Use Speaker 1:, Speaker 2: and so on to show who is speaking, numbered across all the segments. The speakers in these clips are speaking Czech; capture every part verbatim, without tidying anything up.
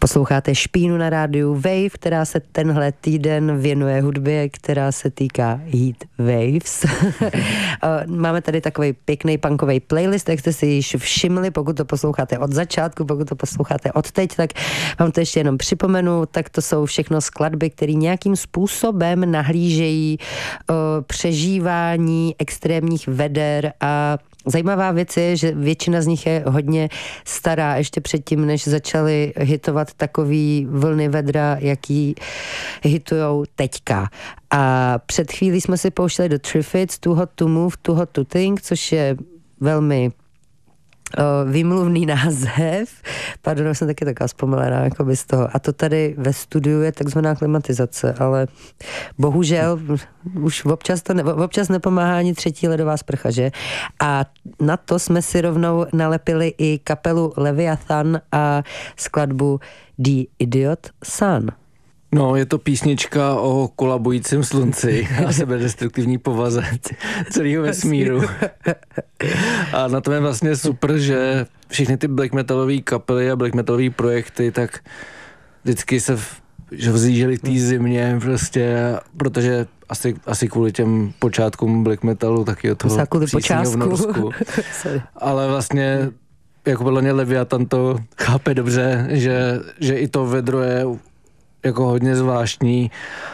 Speaker 1: Posloucháte Špínu na rádiu Wave, která se tenhle týden věnuje hudbě, která se týká Heat Waves. Máme tady takový pěkný punkový playlist, jak jste si již všimli, pokud to posloucháte od začátku, pokud to posloucháte od teď, tak vám to ještě jenom připomenu, tak to jsou všechno skladby, které nějakým způsobem nahlížejí uh, přežívání extrémních veder a zajímavá věc je, že většina z nich je hodně stará, ještě předtím, než začaly hitovat takový vlny vedra, jaký hitujou teďka. A před chvílí jsme si pouštěli do Triffids, Too Hot to Move, Too Hot to Think, což je velmi o, výmluvný název. Pardon, jsem taky taková zpomalená jako by z toho. A to tady ve studiu je takzvaná klimatizace, ale bohužel už občas, to ne, občas nepomáhá ani třetí ledová sprcha, že? A na to jsme si rovnou nalepili i kapelu Leviathan a skladbu The Idiot Sun.
Speaker 2: No, je to písnička o kolabujícím slunci a sebedestruktivní povaze celého vesmíru. A na tom je vlastně super, že všechny ty black metalové kapely a black metalové projekty, tak vždycky se v, že vzlíželi v té zimě prostě, protože asi, asi kvůli těm počátkům black metalu, taky od toho přísního v Norsku. Ale vlastně jako podle mě Leviathan to chápe dobře, že, že i to vedro je jako hodně zvláštní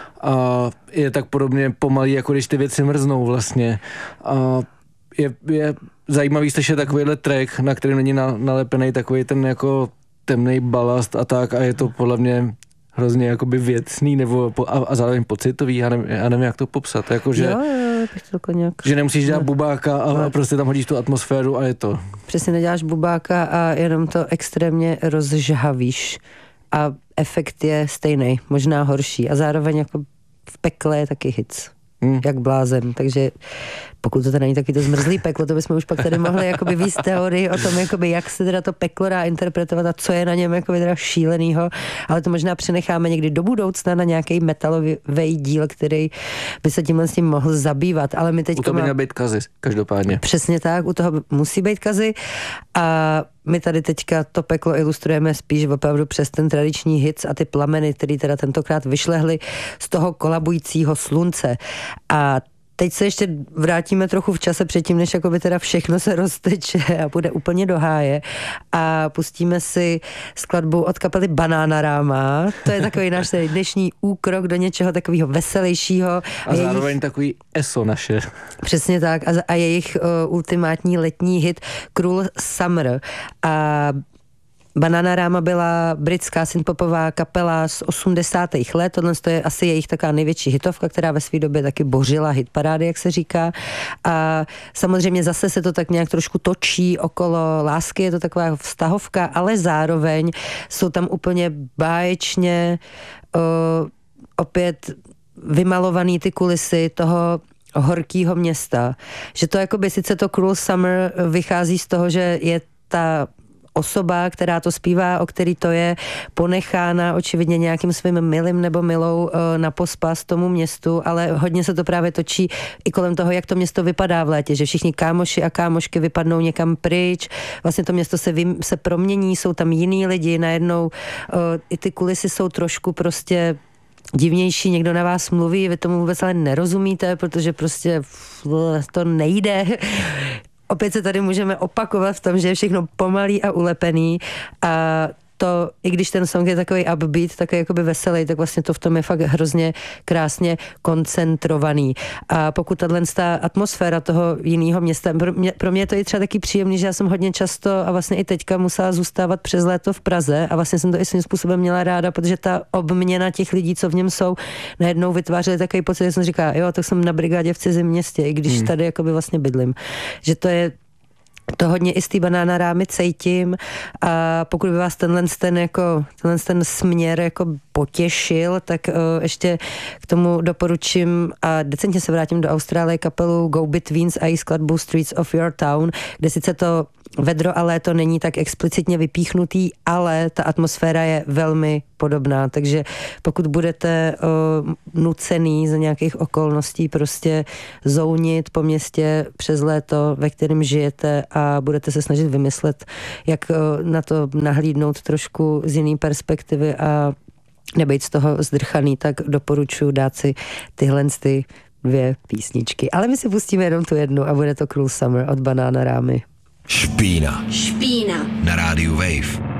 Speaker 2: a je tak podobně pomalý, jako když ty věci mrznou vlastně. A je, je zajímavý slyšet takovýhle track, na kterém není na, nalepený takový ten jako temnej balast a tak, a je to podle mě hrozně jakoby věcný nebo a, a zároveň pocitový, já nevím, já nevím jak to popsat, jako že,
Speaker 1: jo, jo, to nějak...
Speaker 2: že nemusíš dělat bubáka a, a prostě tam hodíš tu atmosféru a je to.
Speaker 1: Přesně, neděláš bubáka a jenom to extrémně rozžhavíš. A efekt je stejný, možná horší. A zároveň jako v pekle je taky hits. Hmm. Jak blázen. Takže pokud to teda není taky to zmrzlý peklo, to bychom už pak tady mohli jakoby víc teorii o tom, jakoby, jak se teda to peklo dá interpretovat a co je na něm jakoby teda šílenýho. Ale to možná přenecháme někdy do budoucna na nějaký metalový díl, který by se tímhle s tím mohl zabývat. Ale my teď
Speaker 2: u toho by měl být Kazy, každopádně.
Speaker 1: Přesně tak, u toho musí být Kazy. A my tady teďka to peklo ilustrujeme spíš opravdu přes ten tradiční hit a ty plameny, který teda tentokrát vyšlehly z toho kolabujícího slunce. A teď se ještě vrátíme trochu v čase předtím, než jakoby teda všechno se rozteče a bude úplně do háje. A pustíme si skladbu od kapely Bananarama. To je takový náš dnešní úkrok do něčeho takového veselějšího. A,
Speaker 2: a zároveň jejich... takový eso naše.
Speaker 1: Přesně tak. A, a jejich uh, ultimátní letní hit Cruel Summer. A Bananarama byla britská synthpopová kapela z osmdesátých let. Tohle je asi jejich taková největší hitovka, která ve své době taky bořila hitparády, jak se říká. A samozřejmě zase se to tak nějak trošku točí okolo lásky, je to taková vztahovka, ale zároveň jsou tam úplně báječně uh, opět vymalovaný ty kulisy toho horkýho města. Že to jakoby sice to Cruel Summer vychází z toho, že je ta osoba, která to zpívá, o který to je, ponechána očividně nějakým svým milým nebo milou na pospas tomu městu, ale hodně se to právě točí i kolem toho, jak to město vypadá v létě, že všichni kámoši a kámošky vypadnou někam pryč, vlastně to město se, vym, se promění, jsou tam jiný lidi, najednou i ty kulisy jsou trošku prostě divnější, někdo na vás mluví, vy tomu vůbec ale nerozumíte, protože prostě to nejde. Opět se tady můžeme opakovat v tom, že je všechno pomalý a ulepený a to, i když ten song je takový upbeat, takový jakoby veselý, tak vlastně to v tom je fakt hrozně krásně koncentrovaný. A pokud tato atmosféra toho jiného města, pro mě, pro mě to je třeba taky příjemný, že já jsem hodně často a vlastně i teďka musela zůstávat přes léto v Praze a vlastně jsem to i svým způsobem měla ráda, protože ta obměna těch lidí, co v něm jsou, najednou vytvářely takový pocit, že jsem říká, jo, tak jsem na brigádě v cizím městě, i když hmm. tady jakoby vlastně bydlím. Že to je to hodně i z té Bananarámy cítím a pokud by vás tenhle ten, jako, tenhle ten směr jako potěšil, tak uh, ještě k tomu doporučím a decentně se vrátím do Austrálie kapelu Go Betweens a její skladbu Streets of Your Town, kde sice to Vedro a léto není tak explicitně vypíchnutý, ale ta atmosféra je velmi podobná, takže pokud budete uh, nucený za nějakých okolností prostě zounit po městě přes léto, ve kterém žijete a budete se snažit vymyslet, jak uh, na to nahlídnout trošku z jiný perspektivy a nebejt z toho zdrchaný, tak doporučuji dát si tyhle ty dvě písničky. Ale my si pustíme jenom tu jednu a bude to Cruel Summer od Bananarámy.
Speaker 3: Špína.
Speaker 4: Špína.
Speaker 3: Na rádiu Wave.